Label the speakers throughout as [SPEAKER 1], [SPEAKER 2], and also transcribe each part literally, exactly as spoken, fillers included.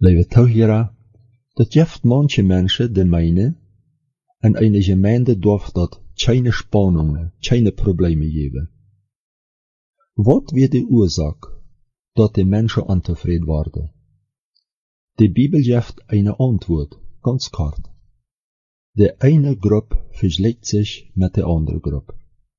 [SPEAKER 1] Lieve toehoorders, dat geeft manche mensen de mening, en eine Gemeinde darf dat keine Spannungen, keine Probleme geben. Wat wird die Ursache, dat die Menschen unzufrieden worden? Die Bibel gibt eine Antwort, ganz kort. Die eine Gruppe vergleicht sich mit der anderen Gruppe.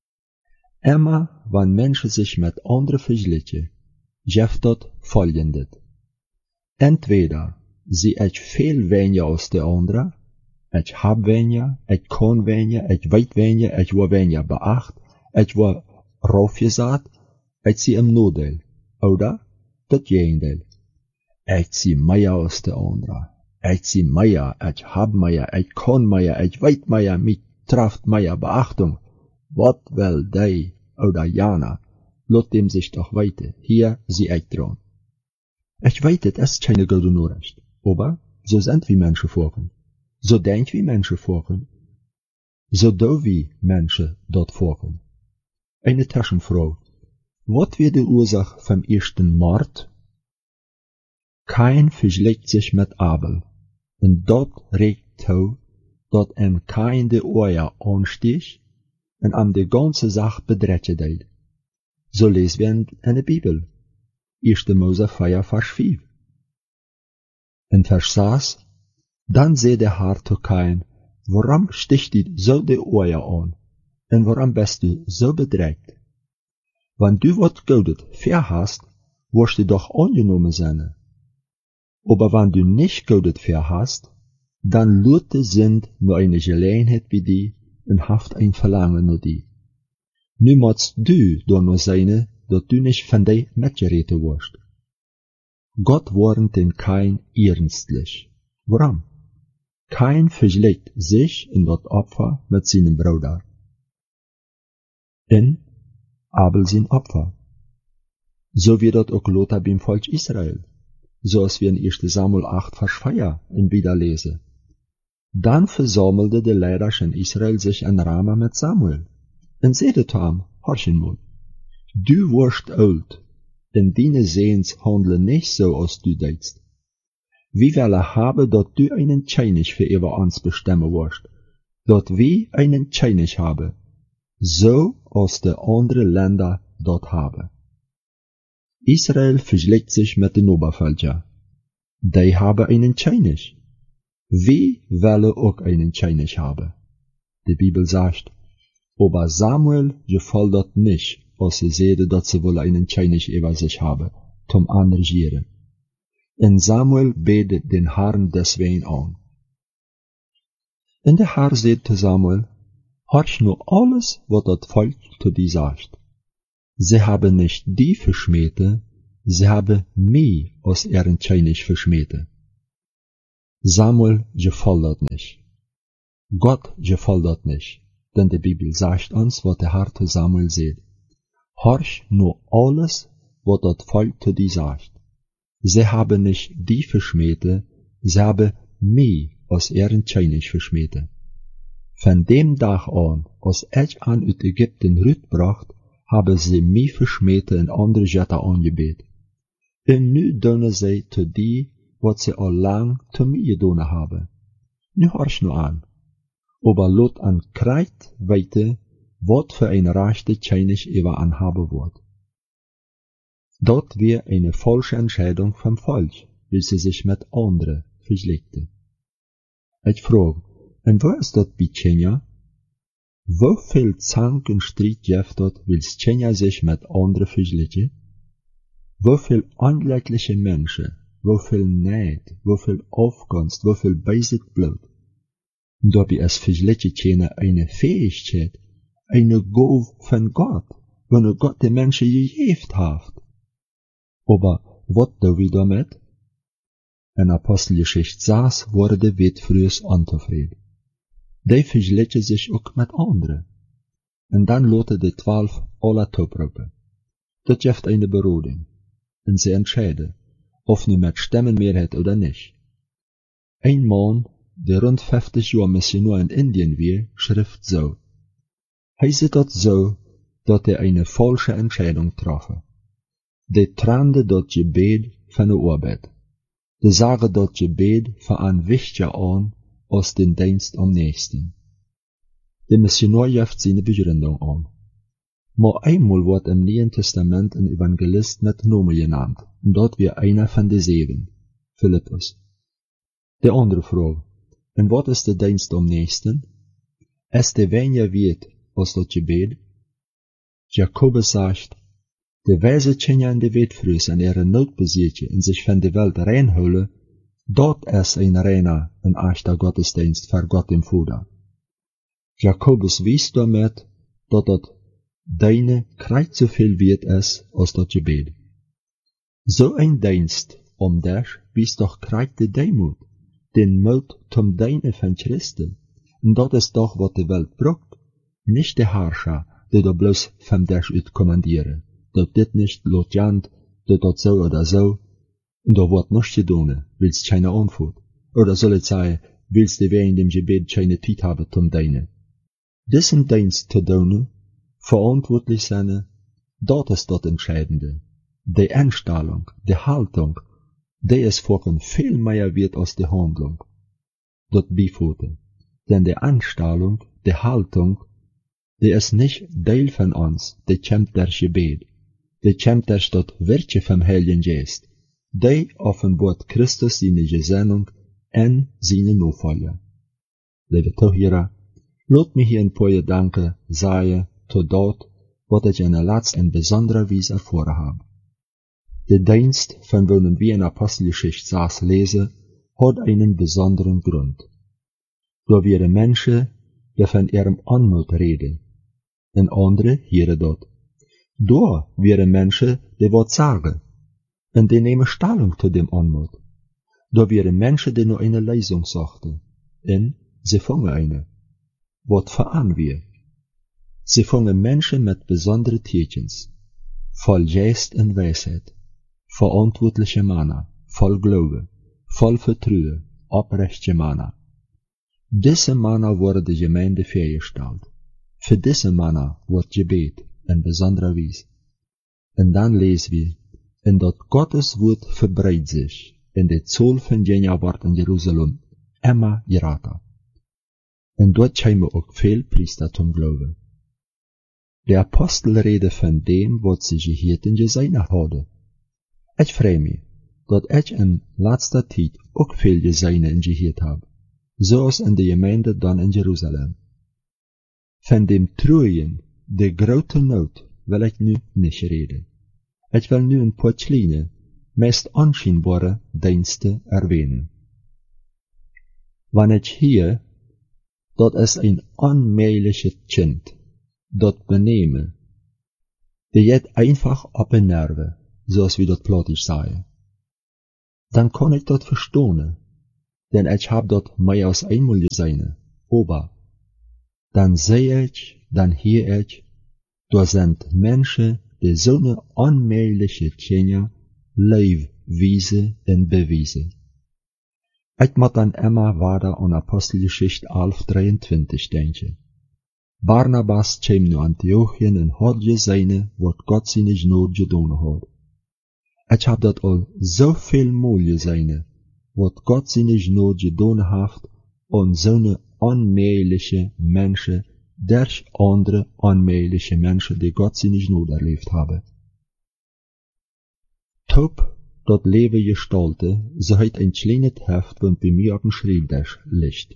[SPEAKER 1] Immer, wenn Menschen sich mit anderen vergleichen, gibt dat folgendes. Entweder sie ich viel weniger als der andere, ich hab weniger, ich kann weniger, ich weiß weniger, ich war weniger beacht, ich war raufgesagt, ich sie im Nodel, oder das Gegenteil. Ich sie mehr als der andere, ich sie mehr, ich hab mehr, ich kann mehr, ich weiß mehr, mich trifft mehr Beachtung. Wat will die oder Jana, lot dem sich doch weiter, hier sie ich dran. Ich weiß, das ist keine gute Nachricht, aber so sind wie Menschen vorkommen. So denkt wie Menschen vorkommen. So do wie Menschen dort vorkommen. Eine Taschenfrau. Was wird die Ursache vom ersten Mord? Kain vergleicht sich mit Abel. Und dort regt to, dat em Kain de Oja anstich und am die ganze Sache bedreht deed. So lesen wir in der Bibel. erster Mose vier, Vers vier. In Vers sechs, dann seh der Herr zu Kain, warum sticht die so die Oja an, und warum bist du so bedrängt? Wenn du wat Gutes verhast, wirst du doch angenommen sein. Aber wenn du nicht Gutes verhast, dann lute sind nur eine Gelegenheit wie die und haft ein Verlangen nur die. Nu musst du doch nur sein, dass du nicht von dir mitgeredet wirst. Gott warnt den Kain ernstlich. Warum? Kain vergleicht sich in das Opfer mit seinem Bruder. In Abel sein Opfer. So wird das auch Lothar beim Volk Israel. So als wir in erster Samuel acht, Vers vier in wieder lesen. Dann versammelte der Leiter in Israel sich in Rama mit Samuel. Und sagte zu ihm, horchen mal. Du wirst alt, und deine Sehens handeln nicht so, als du denkst. Wie welle habe, dat du einen König für über uns bestimmen wirst, dat wir einen König haben, so als die andere Länder dort haben. Israel vergleicht sich mit den Obervölkern. Die haben einen König. Wir wollen auch einen König haben. Die Bibel sagt, aber Samuel gefällt das nicht, als sie sehen, dass sie wohl einen König über sich haben, zum Anregieren. Und Samuel betet den Herrn deswegen an. Und der Herr sagt zu Samuel, horch nur alles, was das Volk zu dir sagt. Sie haben nicht die verschmähte, sie haben mich als ihren König verschmähte. Samuel gefällt das nicht. Gott gefällt das nicht, denn die Bibel sagt uns, was der Herr zu Samuel sagt. Horch nur alles, was das Volk zu dir sagt. Sie haben nicht die verschmähte, sie haben mich als ihren König verschmähte. Von dem Tag an, als ich an aus Ägypten rütbracht, haben sie mich verschmähte und andere Götter angebet. Und nu doen sie zu die, was sie al lang zu mir getan haben. Nu horch nur an. Aber lot an Kreit weite, wat für ein rechte König über anhaben wird. Dort wir eine falsche Entscheidung vom Volk, weil sie sich mit anderen vergleichen. Ich frage, und wo ist dort bei Kenia? Wo viel Zank und Streit gibt dort, weil Kenia sich mit anderen vergleichen? Wo viel unglückliche Menschen, wo viel Neid, wo viel Aufgunst, wo viel Beisit Blut. Und dabei ist vergleichen Kenia eine Fähigkeit, eine Gabe von Gott, wenn Gott den Menschen gegeben hat. Aber was do wir damit? In Apostelgeschichte sechs wurde wird frühes unzufrieden. Die vergleichen sich auch mit anderen. Und dann loten die zwölf alle toproepen. Das gibt eine Beroding. Und sie entscheiden, ob nu mit Stemmenmehrheit oder nicht. Ein Mann, der rund fünfzig Jahre Missionar in Indien war, schrift so. Er sieht das so, dass er eine falsche Entscheidung traf. Die trennte das Gebet von der Arbeit. de sagen dat gebed voor een wichtiger aan als den dienst am nächsten. De missionar jeft seine Begründung an. Maar einmal wordt im Neuen Testament ein Evangelist mit Nome genannt, und dort wir einer von de sieben, Philippus. De andere Frage, en wat is de dienst am nächsten? Es de weniger wird als dat gebed? Jakobus sagt, de wijze tjenja in de wet frus en ihre noodbezietje in sich van de Welt reinholen, dat is een reiner en echter Gottesdienst voor Gott im Vater. Jakobus wies damit, dat dat deine krijgt zoveel wird is als dat gebed. So ein Dienst om dich wies doch krijgt de Demut, den Mut zum Deine van Christen, en dat is doch wat de Welt braucht, nicht de Herrscher, die da bloß von dich ut kommandieren, dat dit nicht lotjant, dat dat so oder so, und da wird nichts gedone, willst keine Antwort, oder soll es sein, willst du wegen dem Gebet keine Zeit haben zum Deine. Diesen Dienst zu tun, verantwortlich sein, dat ist das Entscheidende. Die Einstellung, die Haltung, die ist vorhin viel mehr wert als die Handlung. Das Beifoten. Denn die Einstellung, die Haltung, die ist nicht Teil von uns, die kommt durch Gebet. Die kommt durch das Wirken vom Heiligen Geist. Die offenbart Christus seine Gesinnung en seine Nachfolger. Liebe Zuhörer, laat mich hier ein paar Gedanken sagen zu dort, wat ich in der letzten in besonderer Weise erfahren habe. Der Dienst, von dem wir in Apostelgeschichte sechs lesen, hat einen besonderen Grund. Da wären Menschen, die von ihrem Anmut reden, und andere hören dort. Da wären Menschen, die was sagen, und die nehmen Stellung zu dem Anmut. Da wären Menschen, die nur eine Lesung sagten, und sie fangen eine. Was veran wir? Sie fangen Menschen mit besonderen Tietjens, voll Geist und Weisheit, verantwortliche Männer, voll Glaube, voll Vertrauen, oprechte Männer. Diese Männer wurden der Gemeinde vorgestellt. Für diese Männer wird Gebet in besonderer Weise. Und dann lesen wir, in dat Gottes Wort verbreitet sich, in der Zoll von jener Wort in Jerusalem, immer geraten. Und dort kommen auch viel Priester zum Glauben. Der Apostel redet von dem, was sie gehirten gesegnet hadden. Ich freue mich, dass ich in letzter Zeit auch viel Gesegnet gehört habe, so als in der Gemeinde dann in Jerusalem. Von dem Treuen, der große Not, will ich nu nicht reden. Ich will nu ein paar kleine, meist anscheinbare Dienste erwähnen. Wenn ich hier, dat is ein onmögliches Kind, dat benehmen, die jet einfach ab in Nerven, so als wie dat platisch sei. Dann kann ich dat verstehen, denn ich hab dat mehr als einmal gesehen, aber dann seh ich, dann hör ich, da sind Menschen, die so ne onmögliche Kinder Leib wiese und bewiese. Ich moet dann immer weiter an Apostelgeschichte elf dreiundzwanzig denken. Barnabas kam nu Antiochien en had gesehen, wat Gott seine Gnade gedaan had. Ich hab dat al so viel mal gesehen, wat Gott seine Gnade gedaan hat an so ne onmögliche Menschen, durch andere onmögliche Menschen, die Gott seine Gnade erlebt haben. Top dat Leben gestalte, so hat ein kleines Heft, das bei mir auf dem Schreibtisch liegt.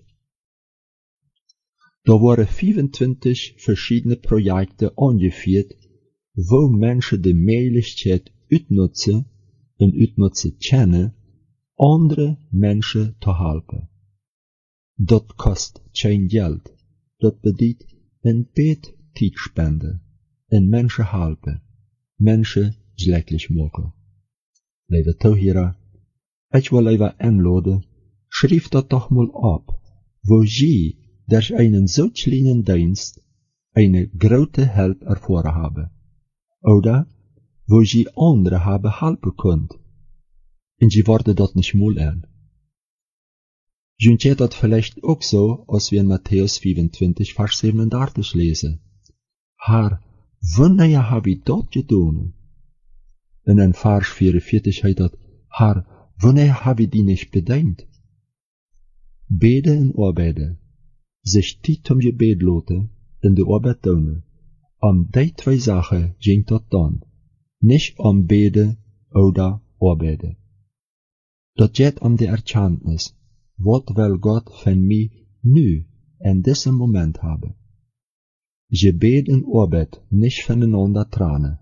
[SPEAKER 1] Da waren fünfundzwanzig verschiedene Projekte angeführt, wo Menschen die Möglichkeit utnutzen und utnutzen können, andere Menschen zu helfen. Das kostet kein Geld, das bedeutet ein Bet Zeitspende, ein Menschen helfen, Menschen glücklich machen. Liebe Zuhörer, ich will lieber einladen, schrift das doch mal ab, wo Sie durch einen so kleinen Dienst eine große Hilfe erfahren haben, oder wo Sie andere haben helfen könnt, und Sie worden das nicht mal an. Sind ihr das vielleicht auch so, als wir in Matthäus fünfundzwanzig, Vers siebenunddreißig lesen? Herr, wanneer habe ich das getan? In ein Vers vierundvierzig heißt das, Herr, Wanneer heb je die niet bedenkt? Beden en arbeiden. Zich tijd om je bed laten en de arbeid doen. Om die twee zaken ging tot dan. Niet om beden oder arbeiden. Dat gaat om de erkenntnis. Wat wil God van mij nu in deze moment hebben? Gebed en arbeid niet voneinander trennen.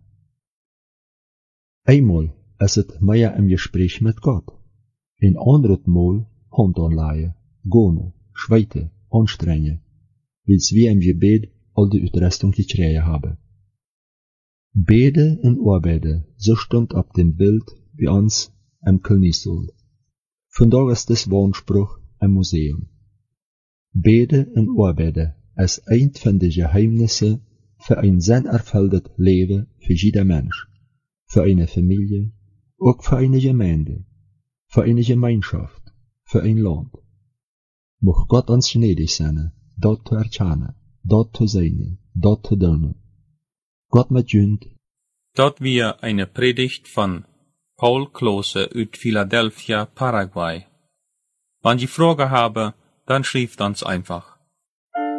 [SPEAKER 1] Einmal is het meer im Gespräch mit Gott. Ein anderes Mal Hand anleihen, gehen, schweiten, anstrengen, wils wir im Gebet all die Utrüstung gekregen haben. Beten en arbeiden, so stond op dem Bild bij ons im Kölnisol. Vandaag ist das Warnspruch im Museum. Beten en arbeiden ist ein von den Geheimnissen für ein sinnerfülltes Leben für jeder Mensch, für eine Familie, auch für eine Gemeinde, für eine Gemeinschaft, für ein Land. Mocht Gott uns gnädig sein, dort zu erkennen, dort zu sein, dort zu tun. Gott mit Jünd.
[SPEAKER 2] Dort wir eine Predigt von Paul Klose uit Philadelphia, Paraguay. Wenn Sie Fragen haben, dann schreibt uns einfach.